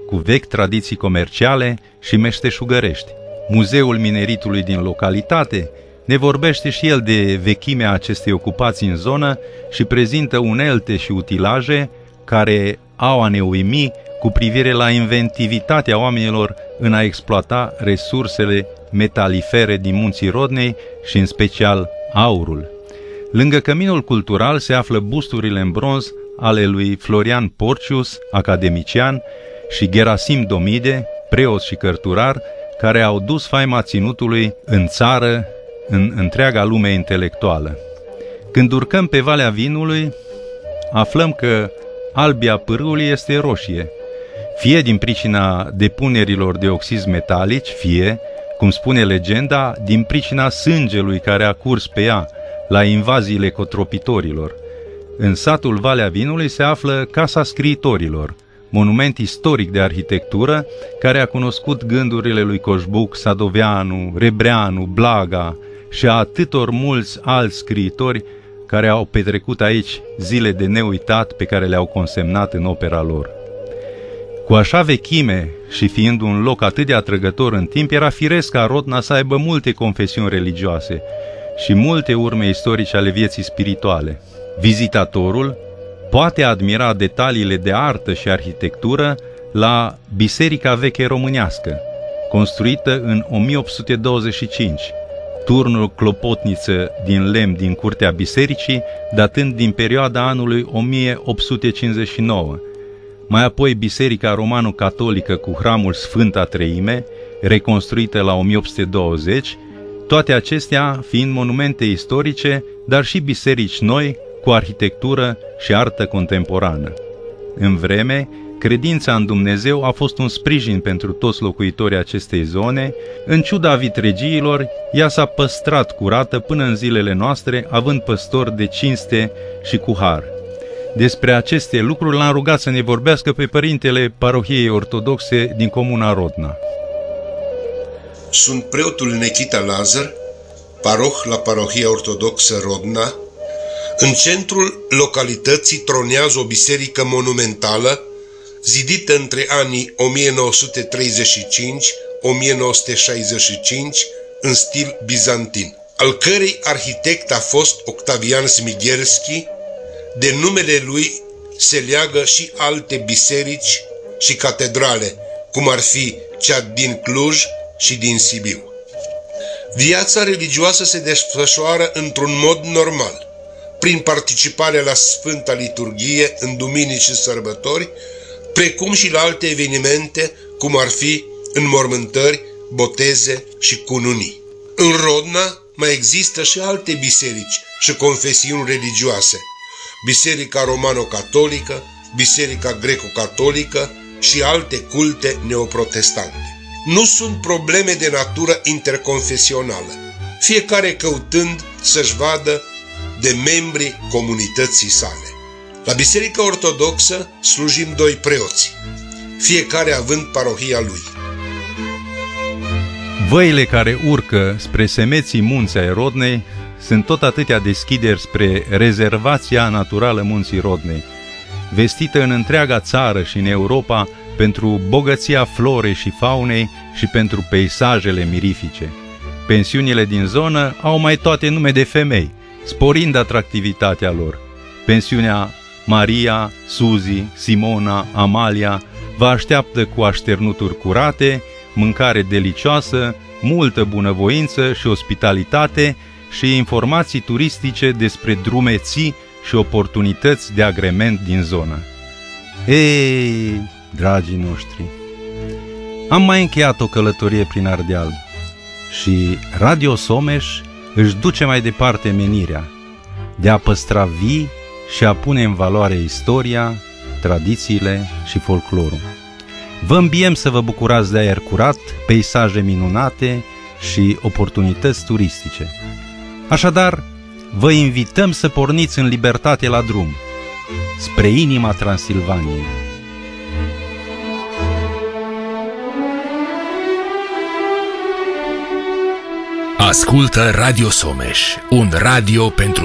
cu vechi tradiții comerciale și meșteșugărești. Muzeul Mineritului din localitate ne vorbește și el de vechimea acestei ocupații în zonă și prezintă unelte și utilaje care au a ne uimi cu privire la inventivitatea oamenilor în a exploata resursele metalifere din munții Rodnei și în special aurul. Lângă căminul cultural se află busturile în bronz ale lui Florian Porcius, academician, și Gerasim Domide, preot și cărturar, care au dus faima ținutului în țară, în întreaga lume intelectuală. Când urcăm pe Valea Vinului, aflăm că albia pârâului este roșie, fie din pricina depunerilor de oxizi metalici, fie, cum spune legenda, din pricina sângelui care a curs pe ea la invaziile cotropitorilor. În satul Valea Vinului se află Casa Scriitorilor, monument istoric de arhitectură care a cunoscut gândurile lui Coșbuc, Sadoveanu, Rebreanu, Blaga și a atâtor mulți alți scriitori care au petrecut aici zile de neuitat pe care le-au consemnat în opera lor. Cu așa vechime și fiind un loc atât de atrăgător în timp, era firesc ca Rodna să aibă multe confesiuni religioase și multe urme istorice ale vieții spirituale. Vizitatorul poate admira detaliile de artă și arhitectură la Biserica Veche Românească, construită în 1825, turnul clopotniță din lemn din curtea bisericii, datând din perioada anului 1859, mai apoi Biserica Romano-Catolică cu hramul Sfânta Treime, reconstruită la 1820, toate acestea fiind monumente istorice, dar și biserici noi, cu arhitectură și artă contemporană. În vreme, credința în Dumnezeu a fost un sprijin pentru toți locuitorii acestei zone. În ciuda vitregiilor, ea s-a păstrat curată până în zilele noastre, având păstori de cinste și cu har. Despre aceste lucruri l-am rugat să ne vorbească pe părintele parohiei ortodoxe din comuna Rodna. Sunt preotul Nechita Lazar, paroh la parohia ortodoxă Rodna. În centrul localității tronează o biserică monumentală, zidită între anii 1935-1965 în stil bizantin, al cărei arhitect a fost Octavian Smigherski. De numele lui se leagă și alte biserici și catedrale, cum ar fi cea din Cluj și din Sibiu. Viața religioasă se desfășoară într-un mod normal, prin participarea la Sfânta Liturghie în duminici și sărbători, precum și la alte evenimente, cum ar fi înmormântări, boteze și cununii. În Rodna mai există și alte biserici și confesiuni religioase: Biserica Romano-Catolică, Biserica Greco-Catolică și alte culte neoprotestante. Nu sunt probleme de natură interconfesională, fiecare căutând să-și vadă de membrii comunității sale. La Biserica Ortodoxă slujim doi preoți, fiecare având parohia lui. Văile care urcă spre semeții munți ai Rodnei sunt tot atâtea deschideri spre rezervația naturală Munții Rodnei, vestită în întreaga țară și în Europa pentru bogăția florei și faunei și pentru peisajele mirifice. Pensiunile din zonă au mai toate nume de femei, sporind atractivitatea lor. Pensiunea Maria, Suzi, Simona, Amalia vă așteaptă cu așternuturi curate, mâncare delicioasă, multă bunăvoință și ospitalitate și informații turistice despre drumeții și oportunități de agrement din zonă. Ei, dragii noștri, am mai încheiat o călătorie prin Ardeal și Radio Someș își duce mai departe menirea de a păstra vii și a pune în valoare istoria, tradițiile și folclorul. Vă îmbiem să vă bucurați de aer curat, peisaje minunate și oportunități turistice. Așadar, vă invităm să porniți în libertate la drum, spre inima Transilvaniei. Ascultă Radio Someș, un radio pentru